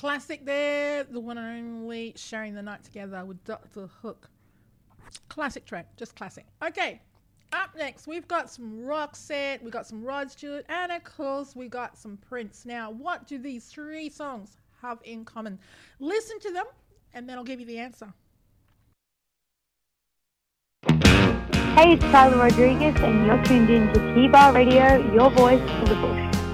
Classic there, the one and only Sharing the Night Together with Dr. Hook. Classic track, just classic. Okay, up next, we've got some Roxette, we've got some Rod Stewart, and of course, we got some Prince. Now, what do these three songs have in common? Listen to them, and then I'll give you the answer. Hey, it's Tyler Rodriguez, and you're tuned in to T-Bar Radio, your voice for the bush.